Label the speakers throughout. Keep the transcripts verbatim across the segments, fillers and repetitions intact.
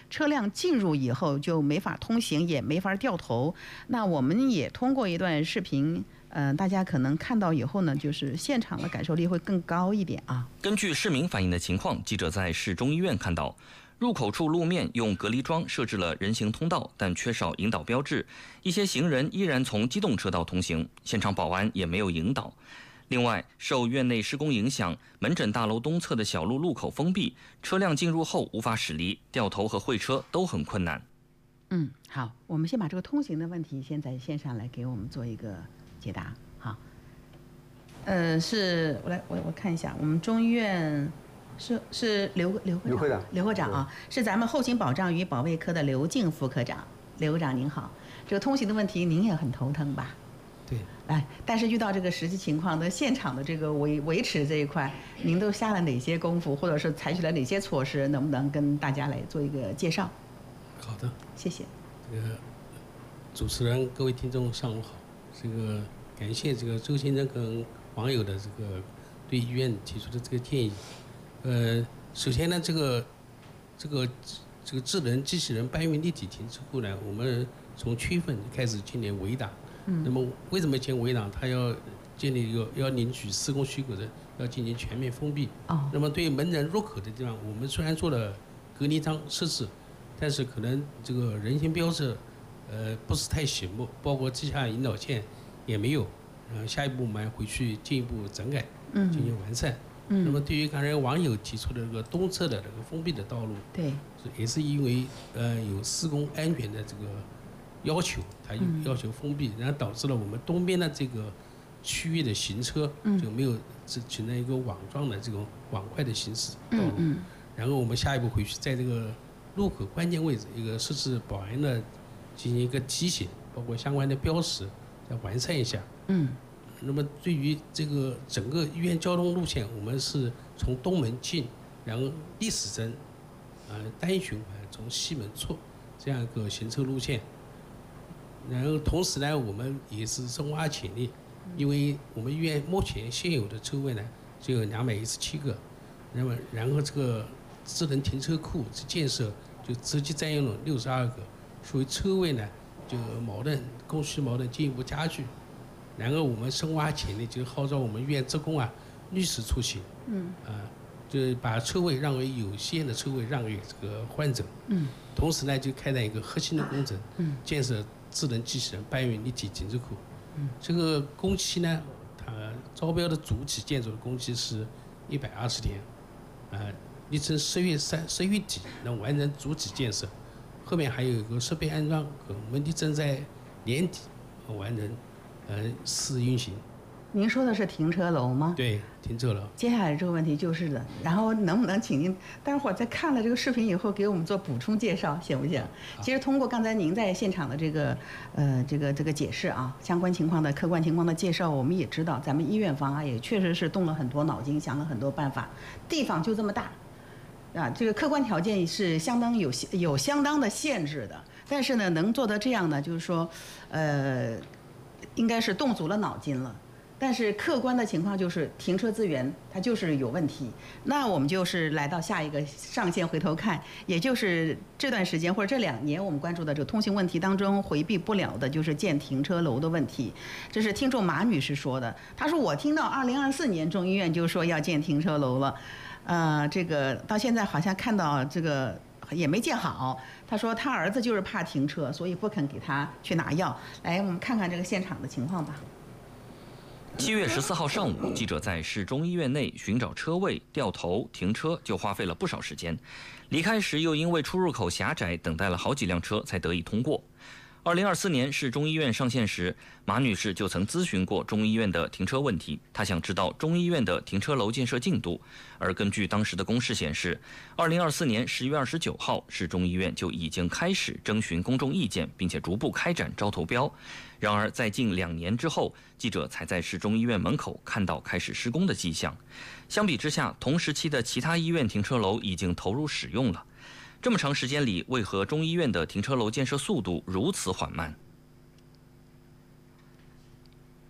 Speaker 1: 车辆进入以后就没法通行，也没法掉头。那我们也通过一段视频，呃，大家可能看到以后呢，就是现场的感受力会更高一点啊。
Speaker 2: 根据市民反映的情况，记者在市中医院看到，入口处路面用隔离桩设置了人行通道，但缺少引导标志，一些行人依然从机动车道通行，现场保安也没有引导。另外，受院内施工影响，门诊大楼东侧的小路路口封闭，车辆进入后无法驶离，掉头和会车都很困难。
Speaker 1: 嗯，好，我们先把这个通行的问题先在线上来给我们做一个解答。好，呃，是我来我我看一下，我们中医院是是刘刘科长，刘科长，刘科长啊，是咱们后勤保障与保卫科的刘静副科长。刘科长您好，这个通行的问题您也很头疼吧？
Speaker 3: 对，
Speaker 1: 哎，但是遇到这个实际情况的现场的这个维维持这一块，您都下了哪些功夫，或者是采取了哪些措施？能不能跟大家来做一个介绍？
Speaker 3: 好的，
Speaker 1: 谢谢。
Speaker 3: 这个主持人、各位听众，上午好。这个感谢这个周先生跟网友的这个对医院提出的这个建议。呃，首先呢，这个这个这个智能机器人搬运立体停车库呢，我们从七月份开始建立围挡。嗯。那么为什么建围挡？它要建立一个要领取施工许可证，要进行全面封闭。哦。那么对于门诊入口的地方，我们虽然做了隔离章设置，但是可能这个人行标志，呃，不是太醒目，包括地下引导线也没有。呃，下一步我们回去进一步整改，嗯，进行完善。嗯。那么对于刚才网友提出的这个东侧的这个封闭的道路，对，也是因为呃有施工安全的这个要求，它有要求封闭，然后导致了我们东边的这个区域的行车就没有存在一个网状的这种网块的行驶道路。嗯。然后我们下一步回去在这个路口关键位置一个设置保安的进行一个提醒，包括相关的标识再完善一下。嗯。那么对于这个整个医院交通路线，我们是从东门进，然后逆时针，呃单循环从西门出这样一个行车路线。然后同时呢，我们也是深挖潜力，因为我们医院目前现有的车位呢只有两百一十七个，那么然后这个智能停车库建设就直接占用了六十二个，所以车位呢就矛盾供需矛盾进一步加剧。然后我们深挖潜力，就号召我们医院职工啊律师出行，嗯，啊，就把车位让为有限的车位让给这个患者，嗯，同时呢就开展一个核心的工程，嗯，建设智能机器人搬运立体停车库，嗯，这个工期呢，它招标的主体建筑的工期是一百二十天，啊，预计十月三十月底能完成主体建设，后面还有一个设备安装，我们正在年底完成。呃，试运行。
Speaker 1: 您说的是停车楼吗？
Speaker 3: 对，停车楼。
Speaker 1: 接下来这个问题就是的，然后能不能请您待会儿在看了这个视频以后给我们做补充介绍，行不行？其实通过刚才您在现场的这个呃这个这个解释啊，相关情况的客观情况的介绍，我们也知道咱们医院方啊也确实是动了很多脑筋，想了很多办法，地方就这么大。啊，这个客观条件是相当有有相当的限制的，但是呢，能做到这样呢，就是说，呃。应该是动足了脑筋了，但是客观的情况就是停车资源它就是有问题。那我们就是来到下一个上线回头看，也就是这段时间或者这两年我们关注的这个通行问题当中回避不了的就是建停车楼的问题。这是听众马女士说的，她说我听到二零二四年中医院就说要建停车楼了，呃，这个到现在好像看到这个。也没建好，他说他儿子就是怕停车，所以不肯给他去拿药。来，我们看看这个现场的情况吧。
Speaker 2: 七月十四号上午，记者在市中医院内寻找车位、掉头、停车，就花费了不少时间。离开时又因为出入口狭窄，等待了好几辆车才得以通过。二零二四年市中医院上线时，马女士就曾咨询过中医院的停车问题，她想知道中医院的停车楼建设进度。而根据当时的公示显示，二零二四年十月二十九号，市中医院就已经开始征询公众意见，并且逐步开展招投标。然而，在近两年之后，记者才在市中医院门口看到开始施工的迹象。相比之下，同时期的其他医院停车楼已经投入使用了。这么长时间里，为何中医院的停车楼建设速度如此缓慢？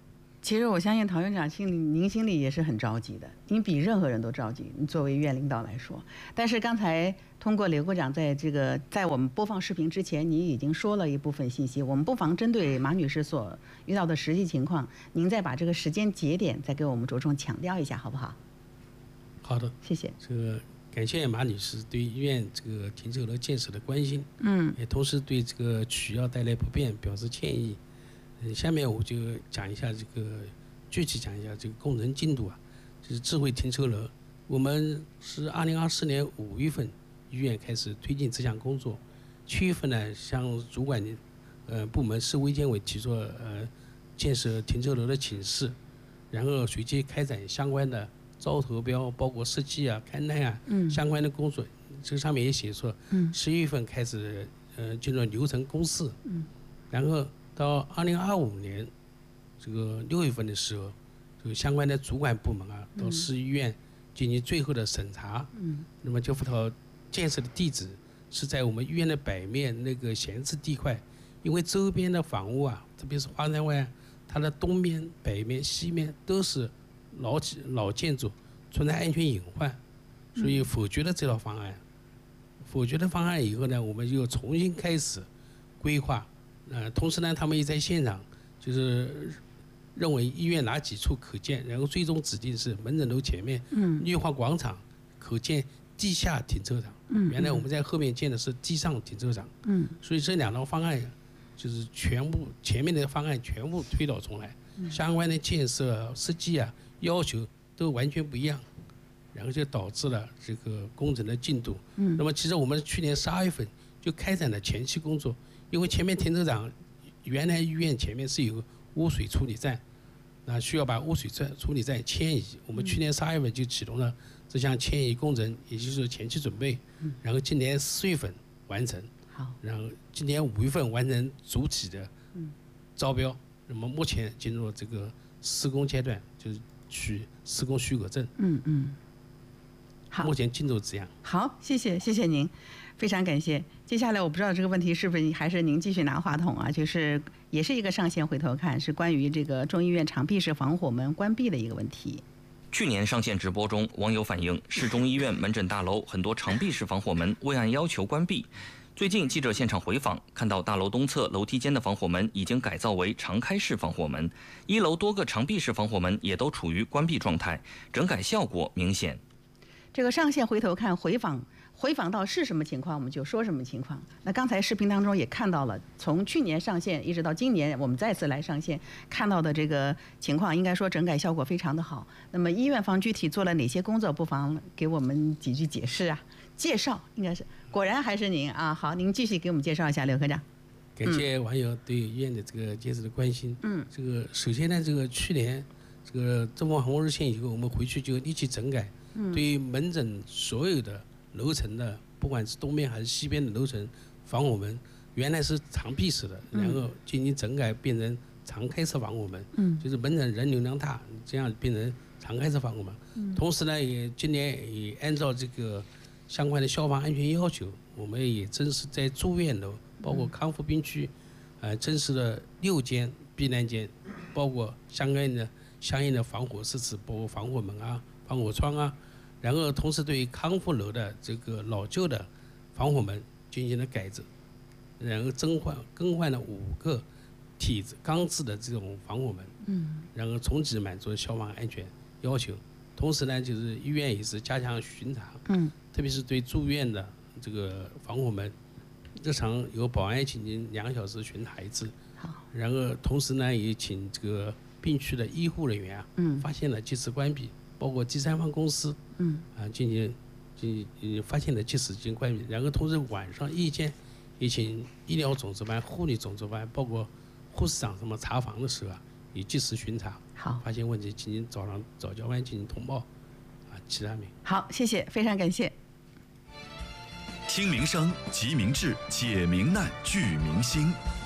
Speaker 1: 其实我相信陶院长心里，您心里也是很着急的，您比任何人都着急。你作为医院领导来说，但是刚才通过刘科长在这个在我们播放视频之前，您已经说了一部分信息，我们不妨针对马女士所遇到的实际情况，您再把这个时间节点再给我们着重强调一下，好不好？
Speaker 3: 好的，
Speaker 1: 谢谢。
Speaker 3: 这个感谢马女士对医院这个停车楼建设的关心，
Speaker 1: 嗯，
Speaker 3: 也同时对这个取药带来不便表示歉意。嗯，下面我就讲一下这个具体讲一下这个工程进度啊，就是智慧停车楼，我们是二零二四年五月份医院开始推进这项工作，七月份呢向主管呃部门市卫健委提出呃建设停车楼的请示，然后随即开展相关的招投标，包括设计啊、勘探啊、嗯、相关的工作，这个上面也写出，嗯，十一月份开始呃进入流程公示，嗯，然后到二零二五年这个六月份的时候，这个相关的主管部门啊，到市医院进行最后的审查，嗯，那么就辅导建设的地址是在我们医院的北面那个闲置地块，因为周边的房屋啊，特别是华山湾，它的东面、北面、西面都是老老建筑，存在安全隐患，所以否决了这套方案。否决了方案以后呢，我们又重新开始规划。呃，同时呢，他们也在现场就是认为医院哪几处可建，然后最终指定是门诊楼前面，嗯，绿化广场可建地下停车场。嗯，原来我们在后面建的是地上停车场。嗯，所以这两套方案就是全部前面的方案全部推倒重来，嗯、相关的建设设计啊要求都完全不一样，然后就导致了这个工程的进度。嗯，那么其实我们去年十二月份就开展了前期工作。因为前面停车场原来医院前面是有个污水处理站，那需要把污水站处理站迁移。我们去年十二月份就启动了这项迁移工程，也就是前期准备。然后今年四月份完成，好，然后今年五月份完成主体的招标。那么目前进入这个施工阶段，就是取施工许可证。嗯嗯。好，目前进度这样。
Speaker 1: 好，谢谢，谢谢您。非常感谢。接下来我不知道这个问题是不是还是您继续拿话筒啊？就是也是一个上线回头看，是关于这个中医院长壁式防火门关闭的一个问题。
Speaker 2: 去年上线直播中，网友反映市中医院门诊大楼很多长壁式防火门未按要求关闭。最近记者现场回访，看到大楼东侧楼梯间的防火门已经改造为常开式防火门，一楼多个长壁式防火门也都处于关闭状态，整改效果明显。
Speaker 1: 这个上线回头看回访。回访到是什么情况，我们就说什么情况。那刚才视频当中也看到了，从去年上线一直到今年我们再次来上线，看到的这个情况，应该说整改效果非常的好。那么医院方具体做了哪些工作，不妨给我们几句解释啊？介绍应该是，果然还是您啊。好，您继续给我们介绍一下，刘科长。
Speaker 3: 感谢网友对医院的这个建设的关心。嗯，这个首先呢，这个去年这个中风红热线以后，我们回去就立即整改，嗯，对于门诊所有的楼层的，不管是东边还是西边的楼层防火门，原来是长壁式的，然后进行整改变成常开式防火门。嗯，就是门诊人流量大，这样变成常开式防火门。嗯，同时呢，也今年也按照这个相关的消防安全要求，我们也增设在住院楼，包括康复病区，呃，增设了六间避难间，包括相关的相应的防火设施，包括防火门啊、防火窗啊。然后同时对于康复楼的这个老旧的防火门进行了改制，然后更换更换了五个体制钢制的这种防火门，嗯，然后从此满足消防安全要求。同时呢，就是医院也是加强巡查，嗯，特别是对住院的这个防火门，日常由保安进行两小时巡查一次。好，然后同时呢，也请这个病区的医护人员啊，嗯，发现了及时关闭。包括第三方公司，嗯，啊，进行进行发现的及时进行关闭，然后同时晚上夜间也请医疗总值班、护理总值班，包括护士长什么查房的时候啊，也及时巡查，好，发现问题进行早上早交班进行通报，啊，其他没。
Speaker 1: 好，谢谢，非常感谢。
Speaker 4: 听民生，集民智，解民难，聚民心。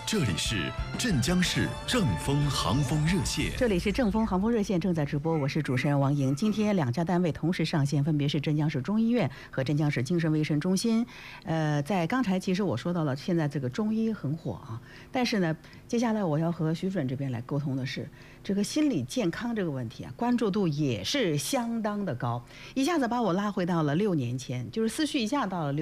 Speaker 4: 这里是镇江市正风航风热线。
Speaker 1: 这里是正风航风热线正在直播，我是主持人王莹。今天两家单位同时上线，分别是镇江市中医院和镇江市精神卫生中心。呃，在刚才其实我说到了，现在这个中医很火啊，但是呢，接下来我要和徐主任这边来沟通的是，这个心理健康这个问题啊，关注度也是相当的高，一下子把我拉回到了六年前，就是思绪一下到了六。